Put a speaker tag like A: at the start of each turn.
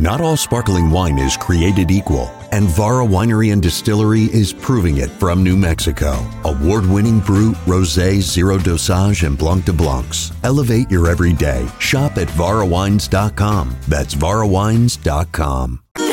A: Not all sparkling wine is created equal, and Vara Winery and Distillery is proving it from New Mexico. Award-winning Brut, Rosé, Zero Dosage, and Blanc de Blancs. Elevate your everyday. Shop at VaraWines.com. That's VaraWines.com.